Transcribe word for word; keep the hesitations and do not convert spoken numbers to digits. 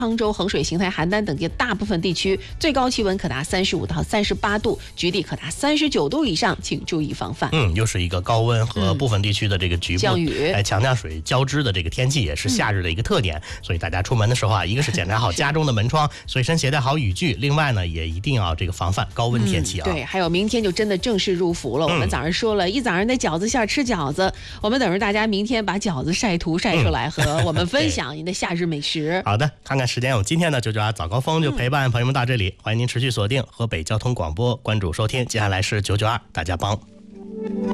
沧州、衡水、邢台、邯郸等地大部分地区最高气温可达三十五到三十八度，局地可达三十九度以上，请注意防范。 嗯，又是一个高温和部分地区的这个局部降雨， 哎，强降水交织的这个天气，也是夏日的一个特点。嗯、所以大家出门的时候啊，一个是检查好家中的门窗，随身携带好雨具，另外呢，也一定要这个防范高温天气啊。 嗯、对，还有明天就真的正式入伏了。嗯、我们早上说了一早上的饺子馅吃饺子，我们等着大家明天把饺子晒图晒出来，和我们分享您的夏日美食。 好的，看看时间，我们今天呢九九二早高峰就陪伴朋友们到这里，嗯、欢迎您持续锁定河北交通广播，关注收听。接下来是九九二大家帮。